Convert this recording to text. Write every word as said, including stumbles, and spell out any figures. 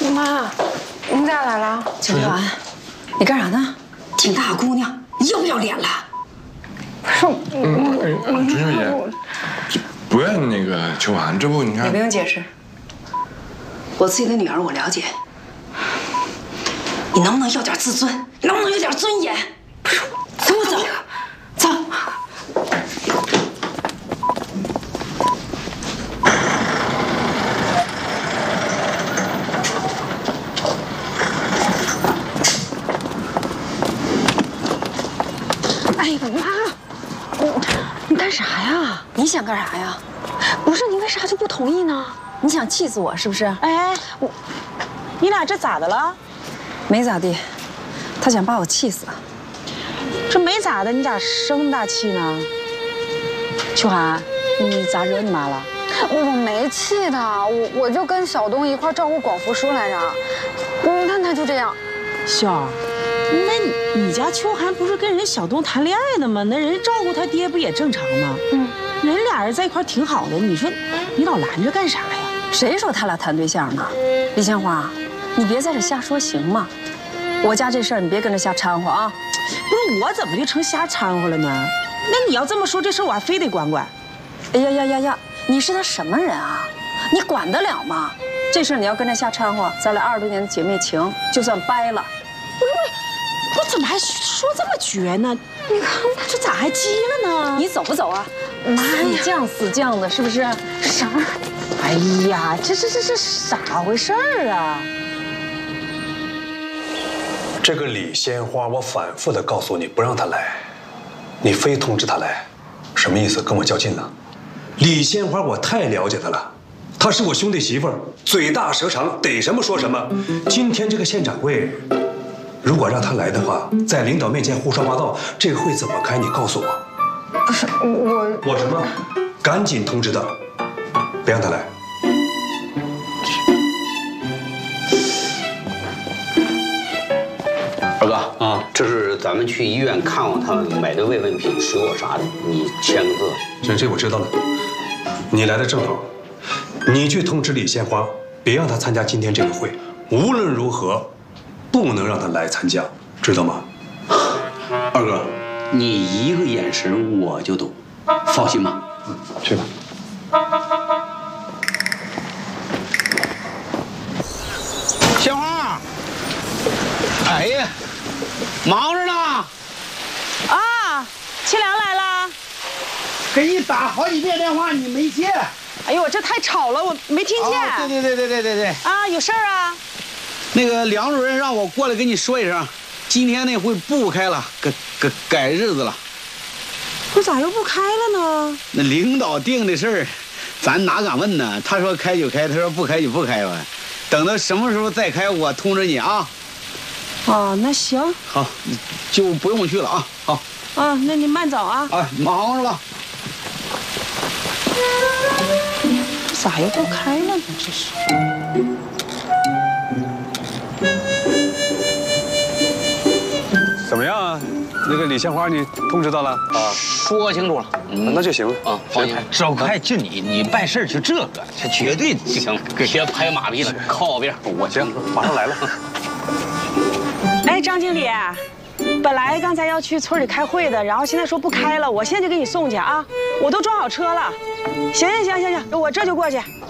妈，你咋来了？ 秋兰，你干啥呢？ 挺大姑娘，你要不要脸了？ 不是， 嗯，哎，朱小姐，不怨那个秋寒，这不你看， 你不用解释，我自己的女儿我了解。你能不能要点自尊？能不能有点尊严？不是，跟我走，走。 哎呀妈！你你干啥呀？ 你想干啥呀？ 不是你为啥就不同意呢？ 你想气死我是不是？ 哎，我，你俩这咋的了？ 没咋地，他想把我气死。 这没咋的，你咋生那么大气呢？秋寒，你咋惹你妈了？ 我没气他，我我就跟小东一块照顾广福叔来着。你看他就这样。 笑，那你家秋寒不是跟人小东谈恋爱呢吗？那人照顾他爹不也正常吗？嗯，人俩人在一块挺好的，你说你老拦着干啥呀？ 谁说他俩谈对象呢？李香花，你别在这瞎说行吗？我家这事儿你别跟着瞎掺和啊！ 不是我怎么就成瞎掺和了呢？那你要这么说，这事儿我还非得管管。 哎呀呀呀呀！你是他什么人啊？你管得了吗？这事儿你要跟着瞎掺和，咱俩二十多年的姐妹情就算掰了。 不是不是，我怎么还说这么绝呢？你看这咋还急了呢？ 你走不走啊？妈呀，死犟死犟的，是不是？ 啥？哎呀，这这这这咋回事儿啊？ 这个李鲜花，我反复的告诉你不让她来，你非通知她来，什么意思？跟我较劲呢？李鲜花，我太了解她了，她是我兄弟媳妇儿，嘴大舌长，逮什么说什么。今天这个县长会，如果让她来的话，在领导面前胡说八道，这个会怎么开？你告诉我。 不是我， 我什么？赶紧通知她，别让她来。 二哥啊，这是咱们去医院看望他们买的慰问品、水果啥的，你签个字。 这这我知道了，你来的正好，你去通知李鲜花，别让她参加今天这个会，无论如何，不能让她来参加，知道吗？ 二哥，你一个眼神我就懂，放心吧。 嗯，去吧。 鲜花，哎呀，忙着呢。 啊，清凉来了。 给你打好几遍电话，你没接。 哎呦，我这太吵了，我没听见。 哦、对对对对对对对。 啊，有事儿啊？ 那个梁主任让我过来跟你说一声，今天那会不开了，改改改日子了。 我咋又不开了呢？ 那领导定的事儿，咱哪敢问呢？他说开就开，他说不开就不开吧。等到什么时候再开，我通知你啊。 哦，那行。 好，就不用去了啊。好。 啊，那你慢走啊。 啊，忙着了。 咋又不开了呢？这是。 怎么样啊？那个李鲜花，你通知到了啊？ 说清楚了， 嗯、那就行了啊。放心， 赵快就你，你办事就这个，这绝对行。别拍马屁了，靠我边。 我行，马上来了。 哎，张经理，本来刚才要去村里开会的，然后现在说不开了，我现在就给你送去啊，我都装好车了。行行行行行，我这就过去。